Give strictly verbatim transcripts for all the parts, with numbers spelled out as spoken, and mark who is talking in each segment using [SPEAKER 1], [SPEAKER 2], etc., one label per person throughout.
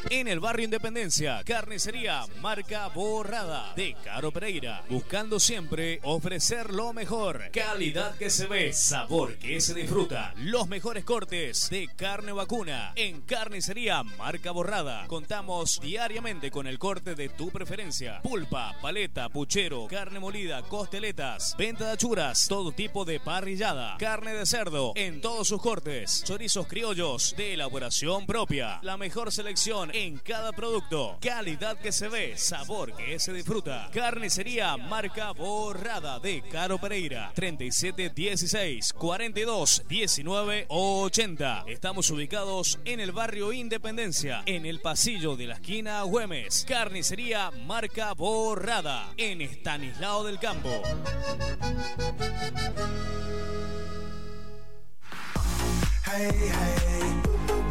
[SPEAKER 1] En el barrio Independencia, carnicería marca Borrada de Caro Pereira, buscando siempre ofrecer lo mejor, calidad que se ve, sabor que se disfruta, los mejores cortes de carne vacuna. En carnicería marca Borrada contamos diariamente con el corte de tu preferencia: pulpa, paleta, puchero, carne molida, costeletas, venta de achuras, todo tipo de parrillada, carne de cerdo en todos sus cortes, chorizos criollos de elaboración propia, la mejor selección en cada producto, calidad que se ve, sabor que se disfruta. Carnicería marca Borrada de Caro Pereira, treinta y siete dieciséis cuarenta y dos diecinueve ochenta. Estamos ubicados en el barrio Independencia, en el pasillo de la esquina Güemes. Carnicería marca Borrada en Estanislao del Campo.
[SPEAKER 2] Hey, hey.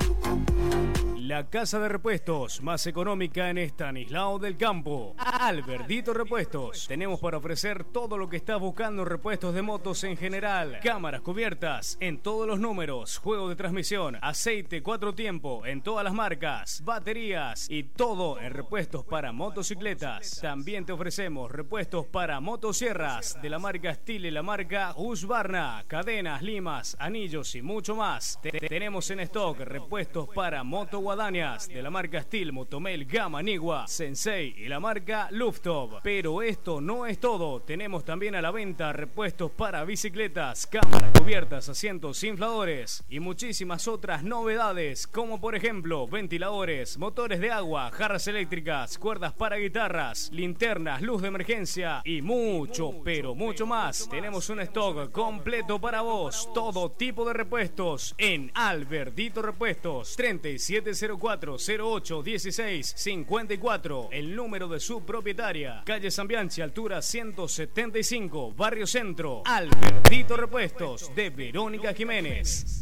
[SPEAKER 3] La casa de repuestos más económica en Estanislao del Campo. Albertito Repuestos. Tenemos para ofrecer todo lo que estás buscando en repuestos de motos en general. Cámaras cubiertas en todos los números, juego de transmisión, aceite cuatro tiempo en todas las marcas, baterías y todo en repuestos para motocicletas. También te ofrecemos repuestos para motosierras de la marca Steel y la marca Husqvarna, cadenas, limas, anillos y mucho más. Te tenemos en stock repuestos para moto de la marca Steel, Motomel, Gama, Nigua, Sensei y la marca Lufttop. Pero esto no es todo. Tenemos también a la venta repuestos para bicicletas, cámaras cubiertas, asientos infladores y muchísimas otras novedades, como por ejemplo ventiladores, motores de agua, jarras eléctricas, cuerdas para guitarras, linternas, luz de emergencia y mucho, pero mucho más. Tenemos un stock completo para vos. Todo tipo de repuestos en Albertito Repuestos. treinta y siete cero cuatro cero ocho dieciséis cincuenta y cuatro, el número de su propietaria, calle San Bianchi, altura ciento setenta y cinco, barrio Centro. Albertito Repuestos de Verónica Jiménez.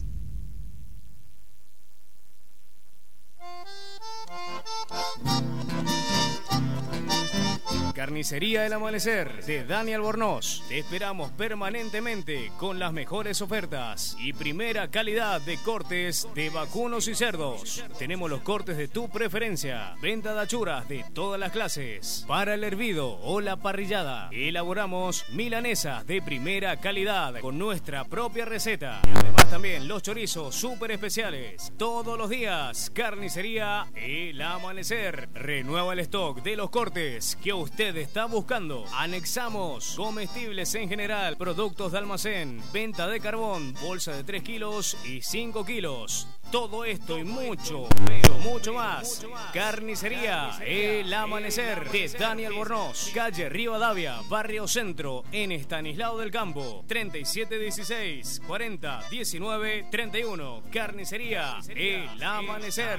[SPEAKER 3] Carnicería El Amanecer de Dani Albornoz. Te esperamos permanentemente con las mejores ofertas y primera calidad de cortes de vacunos y cerdos. Tenemos los cortes de tu preferencia. Venta de achuras de todas las clases. Para el hervido o la parrillada, elaboramos milanesas de primera calidad con nuestra propia receta. Y además también los chorizos súper especiales. Todos los días, Carnicería El Amanecer. Renueva el stock de los cortes que usted está buscando. Anexamos comestibles en general, productos de almacén, venta de carbón, bolsa de tres kilos y cinco kilos. Todo esto y mucho, pero mucho más. Carnicería El Amanecer de Dani Albornoz, calle Rivadavia, barrio Centro, en Estanislao del Campo. treinta y siete dieciséis cuarenta diecinueve treinta y uno. Carnicería El Amanecer.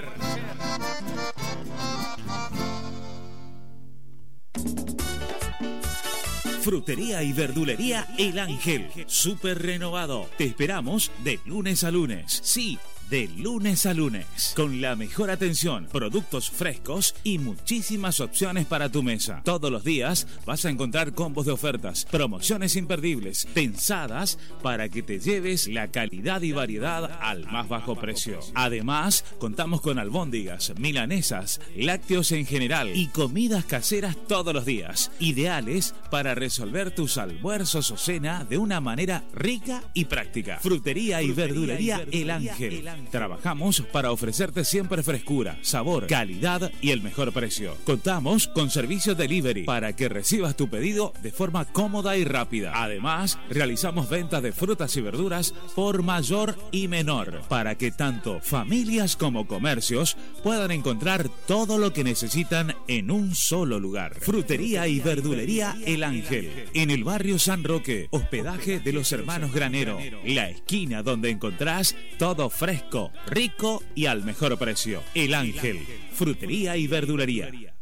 [SPEAKER 4] Frutería y verdulería El Ángel, súper renovado. Te esperamos de lunes a lunes. Sí, de lunes a lunes, con la mejor atención, productos frescos y muchísimas opciones para tu mesa. Todos los días vas a encontrar combos de ofertas, promociones imperdibles, pensadas para que te lleves la calidad y variedad al más bajo precio. Además, contamos con albóndigas, milanesas, lácteos en general y comidas caseras todos los días, ideales para resolver tus almuerzos o cena de una manera rica y práctica. Frutería y verdulería El Ángel. Trabajamos para ofrecerte siempre frescura, sabor, calidad y el mejor precio. Contamos con servicio delivery para que recibas tu pedido de forma cómoda y rápida. Además, realizamos ventas de frutas y verduras por mayor y menor, para que tanto familias como comercios puedan encontrar todo lo que necesitan en un solo lugar. Frutería y verdulería El Ángel, en el barrio San Roque, hospedaje de los hermanos Granero, la esquina donde encontrás todo fresco, rico y al mejor precio. El Ángel, frutería y verdulería.